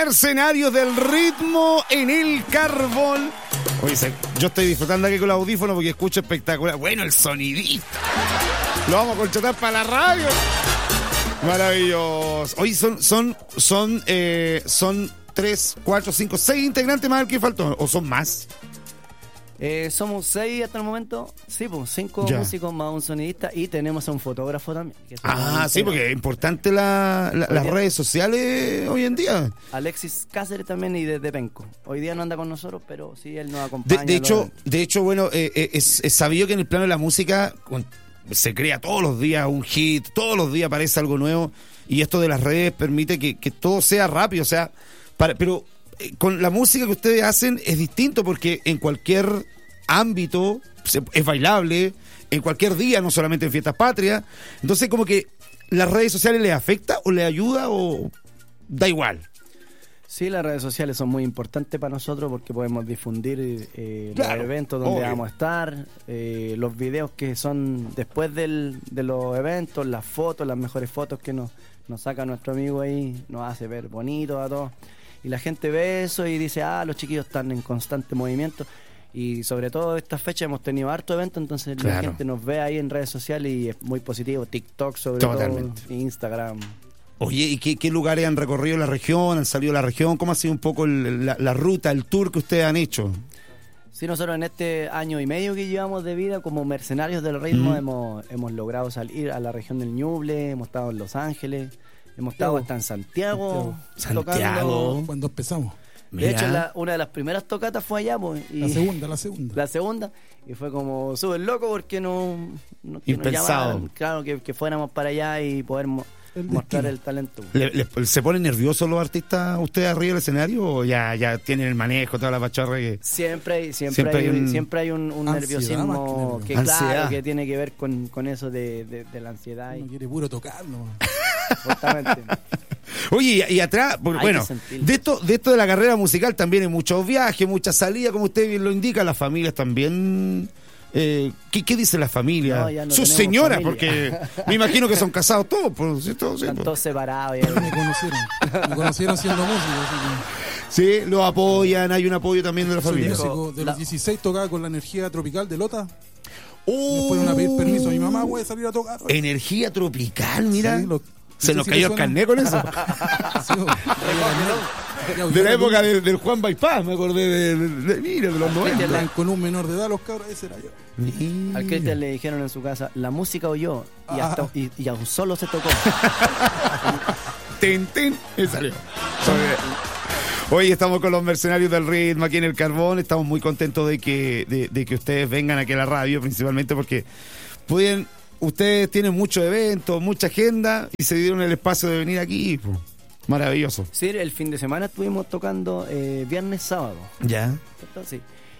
Mercenarios del ritmo en el carbón. Oye, yo estoy disfrutando aquí con los audífonos porque escucho espectacular. Bueno, el sonidista. Lo vamos a contratar para la radio. Maravilloso. Hoy son 3, 4, 5, 6 integrantes más el que faltó. ¿O son más? Somos 6 hasta el momento. Sí, pues 5 músicos más un sonidista y tenemos a un fotógrafo también. Sí, porque es importante las redes sociales hoy en día. Alexis Cáceres también y desde Penco. Hoy día no anda con nosotros, pero sí, él nos acompaña. De hecho, bueno, es sabido que en el plano de la música se crea todos los días un hit, todos los días aparece algo nuevo y esto de las redes permite que todo sea rápido, o sea, pero con la música que ustedes hacen es distinto porque en cualquier ámbito es bailable, en cualquier día, no solamente en fiestas patrias. Entonces, como que las redes sociales les afecta o les ayuda o da igual. Sí, las redes sociales son muy importantes para nosotros porque podemos difundir los eventos donde vamos a estar, los videos que son después de los eventos, las fotos, las mejores fotos que nos saca nuestro amigo ahí, nos hace ver bonito a todos. Y la gente ve eso y dice, los chiquillos están en constante movimiento. Y sobre todo estas fechas hemos tenido harto evento, entonces la gente nos ve ahí en redes sociales y es muy positivo. TikTok sobre todo, Instagram. Oye, ¿y qué lugares han recorrido la región? ¿Han salido de la región? ¿Cómo ha sido un poco la ruta, el tour que ustedes han hecho? Sí, nosotros en este año y medio que llevamos de vida como Mercenarios del Ritmo hemos logrado salir a la región del Ñuble, hemos estado en Los Ángeles, hemos estado hasta en Santiago. Cuando empezamos. De hecho, una de las primeras tocatas fue allá. Pues, y la segunda. Y fue como súper loco porque nos llamaban, claro, que fuéramos para allá y poder mostrar el talento. ¿Se ponen nerviosos los artistas ustedes arriba del escenario o ya tienen el manejo, toda la pachorra? Siempre hay un nerviosismo que claro que tiene que ver con eso de la ansiedad. No quiere puro tocar, ¿no? Justamente. Oye, y atrás, bueno, de esto de la carrera musical también hay muchos viajes, muchas salidas, como usted bien lo indica, las familias también. ¿Qué dice la familia? No sus señoras, porque me imagino que son casados todos, por cierto. Están todos separados. Me conocieron siendo músicos. Sí, lo apoyan, hay un apoyo también de la familia. De los 16 tocaba con la Energía Tropical de Lota. Me fueron a pedir permiso a mi mamá, voy a salir a tocar. Energía Tropical, mira. Sí, ¿se nos cayó el carnet con eso? De la época del Juan Bypass, me acordé de los 90. Con un menor de edad, los cabros, ese era yo. Al Cristian le dijeron en su casa, la música oyó, y aún solo se tocó. Tin, y salió. Hoy estamos con los Mercenarios del Ritmo aquí en el Carbón. Estamos muy contentos de que ustedes vengan aquí a la radio, principalmente porque ustedes tienen muchos eventos, mucha agenda y se dieron el espacio de venir aquí. Maravilloso. Sí, el fin de semana estuvimos tocando viernes, sábado. Ya. Sí.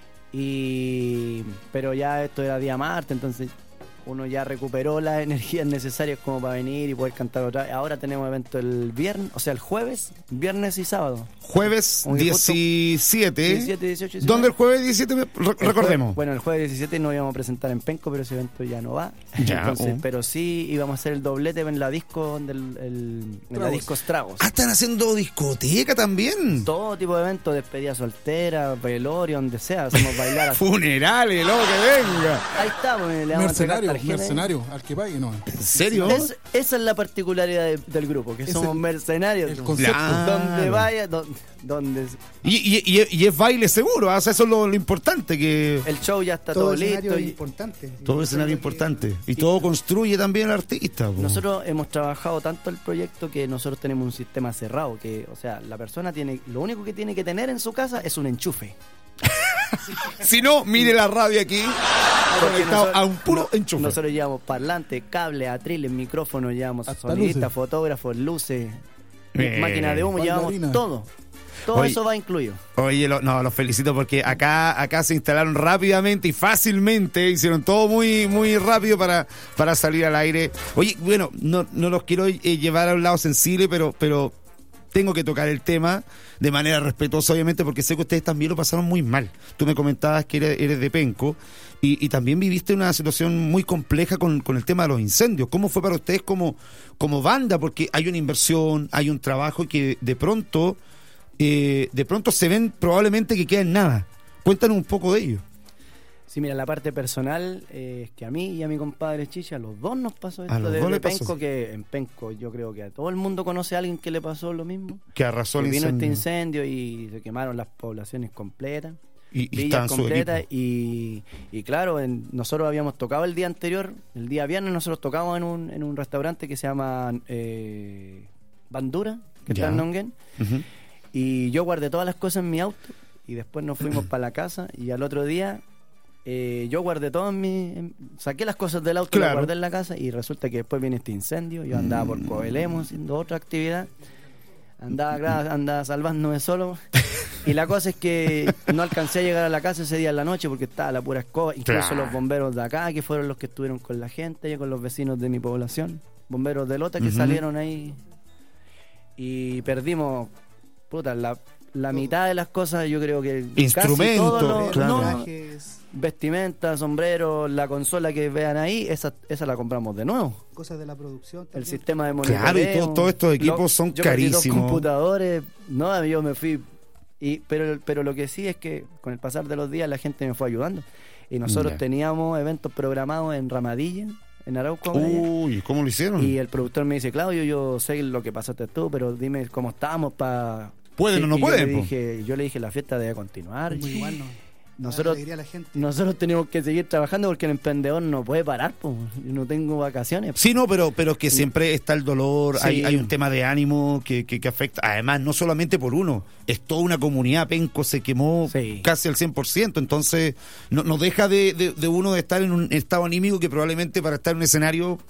Pero ya esto era día martes, entonces uno ya recuperó las energías necesarias como para venir y poder cantar otra vez. Ahora tenemos evento el viernes, o sea, el jueves, viernes y sábado. Jueves 17. 17, 18, 19. ¿Dónde el jueves 17? Recordemos. El jueves 17 nos íbamos a presentar en Penco, pero ese evento ya no va. Ya, entonces, pero sí íbamos a hacer el doblete en la disco, en la disco Stragos. ¿Están haciendo discoteca también? Todo tipo de eventos, despedida soltera, velorio, donde sea, hacemos bailar. Funerales, lo que venga. Ahí estamos, le vamos a entregar mercenario, al que pague, ¿no? ¿En serio? Esa es la particularidad del grupo, que somos mercenarios. El concepto. Donde vaya, donde... Y es baile seguro, o sea, eso es lo importante. Que el show ya está todo listo. Todo escenario importante. Y todo construye también al artista. Nosotros hemos trabajado tanto el proyecto que nosotros tenemos un sistema cerrado, que, o sea, la persona lo único que tiene que tener en su casa es un enchufe. Si no, mire la radio aquí, conectado a un puro enchufe. Nosotros llevamos parlante, cable, atriles, micrófonos, llevamos sonidistas, fotógrafos, luces, máquina de humo, llevamos todo. Todo eso va incluido. Oye, los felicito porque acá se instalaron rápidamente y fácilmente, hicieron todo muy, muy rápido para salir al aire. Oye, bueno, no los quiero llevar a un lado sensible, pero tengo que tocar el tema de manera respetuosa, obviamente, porque sé que ustedes también lo pasaron muy mal. Tú me comentabas que eres de Penco y también viviste una situación muy compleja con el tema de los incendios. ¿Cómo fue para ustedes como banda? Porque hay una inversión, hay un trabajo que de pronto de pronto se ven probablemente que queda en nada. Cuéntanos un poco de ello. Sí, mira, la parte personal es que a mí y a mi compadre Chicha, a los dos nos pasó esto de Penco, pasó. Que en Penco yo creo que a todo el mundo conoce a alguien que le pasó lo mismo. Que arrasó el incendio. Vino este incendio y se quemaron las poblaciones completas. Y estaban completas y claro, nosotros habíamos tocado el día anterior, el día viernes nosotros tocamos en un restaurante que se llama Bandura, que está en Nonguén. Uh-huh. Y yo guardé todas las cosas en mi auto y después nos fuimos para la casa y al otro día yo guardé todo saqué las cosas del auto, las guardé en la casa y resulta que después viene este incendio. Yo andaba por Coelemo haciendo otra actividad, andaba salvándome solo y la cosa es que no alcancé a llegar a la casa ese día en la noche porque estaba la pura escoba. Incluso los bomberos de acá, que fueron los que estuvieron con la gente y con los vecinos de mi población, bomberos de Lota que salieron ahí y perdimos la mitad de las cosas. Yo creo que instrumentos, vestimenta, sombrero, la consola que vean ahí, esa la compramos de nuevo. Cosas de la producción también. El sistema de monitoreo. Claro, y todos estos equipos son carísimos. Yo computadores, no, yo me fui. Pero lo que sí es que con el pasar de los días la gente me fue ayudando. Y nosotros teníamos eventos programados en Ramadilla, en Arauco. Uy, ¿cómo lo hicieron? Y el productor me dice, Claudio, yo sé lo que pasaste tú, pero dime cómo estábamos para... ¿Pueden o no pueden? Yo le dije, la fiesta debe continuar. Muy bueno. Nosotros tenemos que seguir trabajando porque el emprendedor no puede parar, pues. Yo no tengo vacaciones. Sí, no, pero que siempre está el dolor, sí. hay un tema de ánimo que afecta, además no solamente por uno, es toda una comunidad. Penco se quemó casi al 100%, entonces no deja de uno de estar en un estado anímico que probablemente para estar en un escenario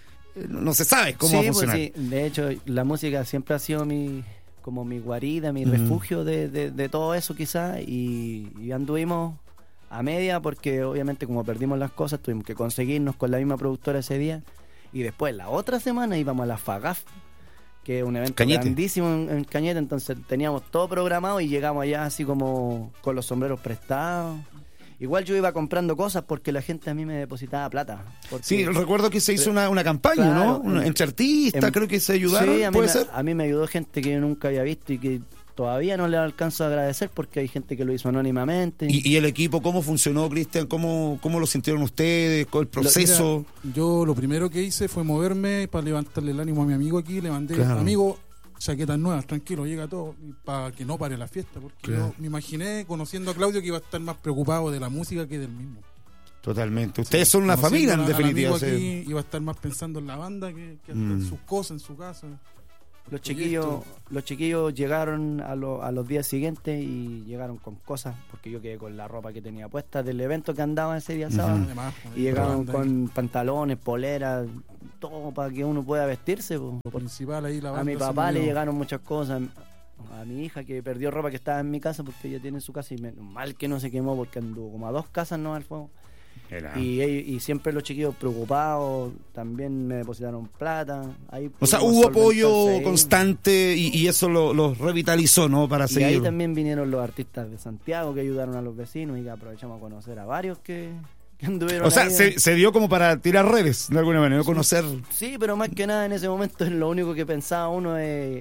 no se sabe cómo va a funcionar. Pues sí, de hecho la música siempre ha sido como mi guarida, mi refugio de todo eso quizás, y anduvimos a media porque obviamente como perdimos las cosas tuvimos que conseguirnos con la misma productora ese día y después la otra semana íbamos a la FAGAF, que es un evento grandísimo en Cañete, entonces teníamos todo programado y llegamos allá así como con los sombreros prestados. Igual yo iba comprando cosas porque la gente a mí me depositaba plata. Sí, recuerdo que se hizo una campaña, claro, ¿no? Entre artistas, creo que se ayudaron. Sí, ¿puede ser? A mí me ayudó gente que yo nunca había visto y que todavía no le alcanzo a agradecer porque hay gente que lo hizo anónimamente. ¿Y el equipo cómo funcionó, Cristian? ¿Cómo lo sintieron ustedes? ¿Cuál el proceso? Mira, yo lo primero que hice fue moverme para levantarle el ánimo a mi amigo aquí. Le mandé, amigo, chaquetas nuevas, tranquilo, llega todo, para que no pare la fiesta, porque yo me imaginé, conociendo a Claudio, que iba a estar más preocupado de la música que del mismo. Totalmente. Ustedes son una familia, en definitiva. Aquí, iba a estar más pensando en la banda que en sus cosas, en su casa. Los chiquillos llegaron a los días siguientes y llegaron con cosas, porque yo quedé con la ropa que tenía puesta del evento que andaba ese día sábado. Y llegaron con pantalones, poleras, todo para que uno pueda vestirse. Principal ahí la banda. A mi papá le llegaron muchas cosas. A mi hija que perdió ropa que estaba en mi casa porque ella tiene su casa y menos mal que no se quemó porque anduvo como a 2 casas no al fuego. Y siempre los chiquillos preocupados también me depositaron plata. Ahí o sea, hubo apoyo constante y eso los revitalizó, ¿no? Para seguir. Y ahí también vinieron los artistas de Santiago que ayudaron a los vecinos y que aprovechamos a conocer a varios que anduvieron. O sea, ahí. Se dio como para tirar redes de alguna manera, conocer. Sí, pero más que nada en ese momento lo único que pensaba uno es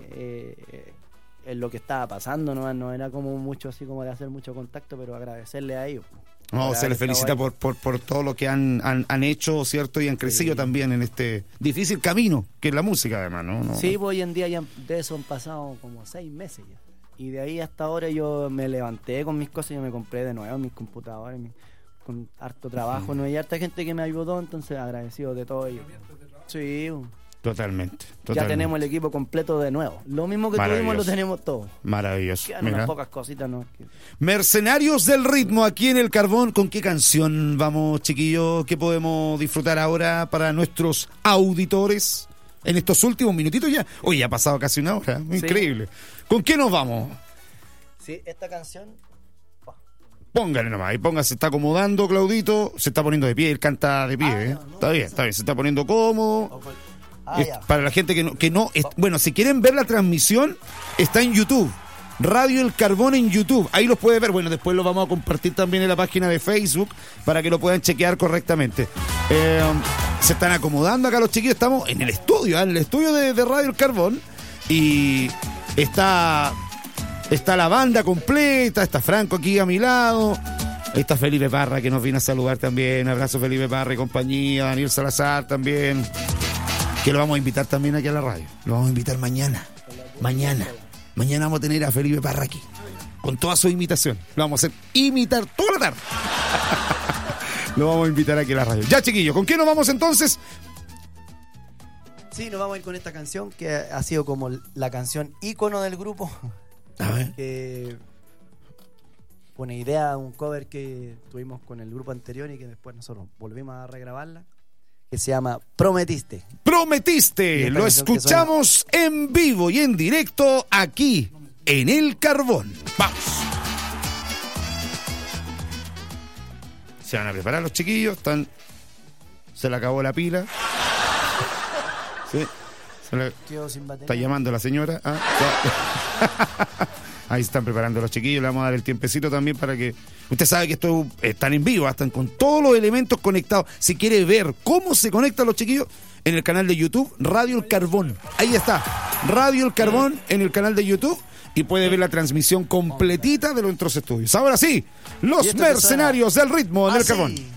lo que estaba pasando, no era como mucho así como de hacer mucho contacto, pero agradecerle a ellos. No, se les felicita por todo lo que han hecho, ¿cierto? Y han crecido también en este difícil camino, que es la música, además, ¿no? Sí, hoy en día ya de eso han pasado como 6 meses ya. Y de ahí hasta ahora yo me levanté con mis cosas, yo me compré de nuevo mis computadores, con harto trabajo, ¿no? Y harta gente que me ayudó, entonces agradecido de todo ello. Sí, Totalmente. Ya tenemos el equipo completo de nuevo. Lo mismo que tuvimos lo tenemos todo. Maravilloso. Quedan unas pocas cositas, ¿no? Mercenarios del ritmo aquí en El Carbón. ¿Con qué canción vamos, chiquillos? ¿Qué podemos disfrutar ahora para nuestros auditores en estos últimos minutitos ya? Oye, ha pasado casi una hora. Increíble. ¿Con qué nos vamos? Sí, esta canción... Póngale nomás, y póngase, se está acomodando, Claudito. Se está poniendo de pie, él canta de pie, ¿eh? Está bien, se está poniendo cómodo. Para la gente que no bueno, si quieren ver la transmisión, está en YouTube. Radio El Carbón en YouTube. Ahí los puede ver. Bueno, después lo vamos a compartir también en la página de Facebook para que lo puedan chequear correctamente. Se están acomodando acá los chiquillos. Estamos en el estudio, de Radio El Carbón. Y está Está la banda completa, está Franco aquí a mi lado. Ahí está Felipe Parra que nos viene a saludar también. Abrazo Felipe Parra y compañía. Daniel Salazar también. Que lo vamos a invitar también aquí a la radio. Lo vamos a invitar mañana. Mañana vamos a tener a Felipe Parra aquí. Con toda su imitación. Lo vamos a hacer imitar toda la tarde. Lo vamos a invitar aquí a la radio. Ya, chiquillos, ¿con quién nos vamos entonces? Sí, nos vamos a ir con esta canción que ha sido como la canción ícono del grupo. A ver. Que pone idea, un cover que tuvimos con el grupo anterior y que después nosotros volvimos a regrabarla, que se llama Prometiste. Prometiste, lo escuchamos en vivo y en directo aquí en El Carbón. Vamos. Se van a preparar los chiquillos, se le acabó la pila. Sí. Quedó sin batería. Está llamando la señora. Ahí se están preparando los chiquillos. Le vamos a dar el tiempecito también para que... Usted sabe que esto están en vivo, están con todos los elementos conectados. Si quiere ver cómo se conectan los chiquillos, en el canal de YouTube, Radio El Carbón. Ahí está, Radio El Carbón en el canal de YouTube. Y puede ver la transmisión completita de nuestros estudios. Ahora sí, los mercenarios del ritmo en El Carbón.